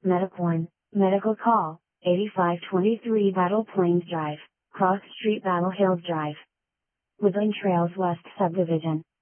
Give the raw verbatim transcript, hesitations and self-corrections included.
Medic one, Medical Call, eighty-five twenty-three Battle Plains Drive, Cross Street Battle Hills Drive. Woodland Trails West Subdivision.